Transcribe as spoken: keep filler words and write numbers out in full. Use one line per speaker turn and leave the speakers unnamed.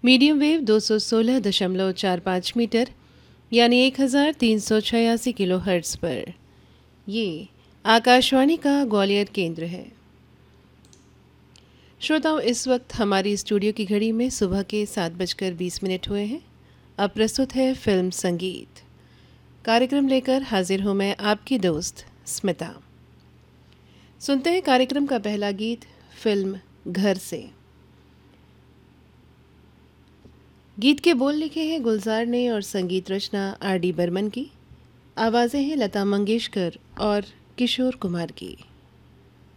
Medium wave दो सौ सोलह दशमलव चार पाँच मीटर यानी एक हज़ार तीन सौ छियासी किलो हर्ट्ज़ पर। ये आकाशवाणी का ग्वालियर केंद्र है। श्रोताओं, इस वक्त हमारी स्टूडियो की घड़ी में सुबह के सात बजकर बीस मिनट हुए हैं। अब प्रस्तुत है फिल्म संगीत। कार्यक्रम लेकर हाजिर हूँ मैं, आपकी दोस्त स्मिता। सुनते हैं कार्यक्रम का पहला गीत फिल्म घर से। गीत के बोल लिखे हैं गुलजार ने और संगीत रचना आर डी बर्मन की। आवाज़ें हैं लता मंगेशकर और किशोर कुमार की।